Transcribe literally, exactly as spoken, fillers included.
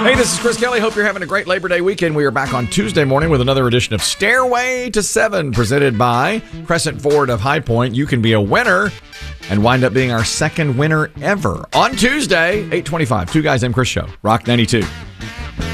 Hey, this is Chris Kelly. Hope you're having a great Labor Day weekend. We are back on Tuesday morning with another edition of Stairway to Seven, presented by Crescent Ford of High Point. You can be a winner and wind up being our second winner ever on Tuesday, eight twenty-five. Two Guys Named Chris Show, Rock ninety-two.